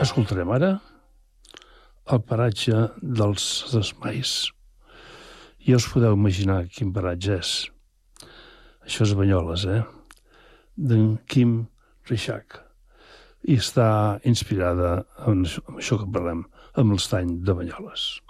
Escoltarem ara el paratge dels Desmais. Ja us podeu imaginar quin paratge és. Això és Banyoles, d'en Quim Reixac. I està inspirada en això que parlem, amb l'estany de Banyoles.